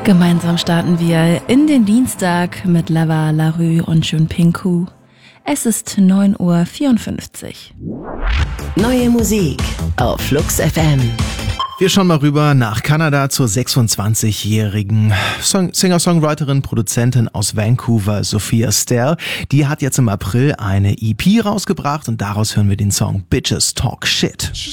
Gemeinsam starten wir in den Dienstag mit Lava, Larue und Jun Pinku. Es ist 9:54 Uhr. Neue Musik auf Flux FM. Wir schauen mal rüber nach Kanada zur 26-jährigen Singer-Songwriterin, Produzentin aus Vancouver, Sophia Stell. Die hat jetzt im April eine EP rausgebracht und daraus hören wir den Song Bitches Talk Shit.